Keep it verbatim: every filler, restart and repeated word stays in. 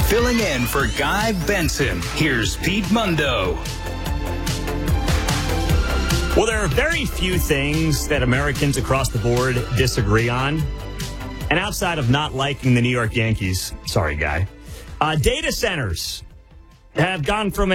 Filling in for Guy Benson, here's Pete Mundo. Well, there are very few things that Americans across the board disagree on. And outside of not liking the New York Yankees, sorry, Guy, uh, data centers have gone from